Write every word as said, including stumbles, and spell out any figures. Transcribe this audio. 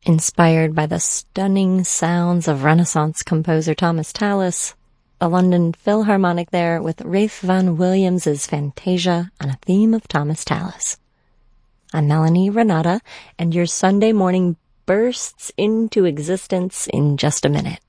Inspired by the stunning sounds of Renaissance composer Thomas Tallis, the London Philharmonic there with Ralph Vaughan Williams' Fantasia on a theme of Thomas Tallis. I'm Melanie Renata, and your Sunday morning bursts into existence in just a minute.